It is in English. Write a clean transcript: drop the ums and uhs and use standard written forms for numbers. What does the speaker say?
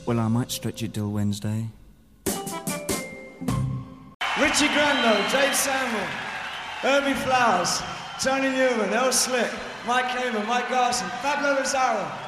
Well, I might stretch it till Wednesday. Richie Grando, Dave Samuel, Herbie Flowers, Tony Newman, Earl Slick, Mike Kamen, Mike Garson, Pablo Lazaro,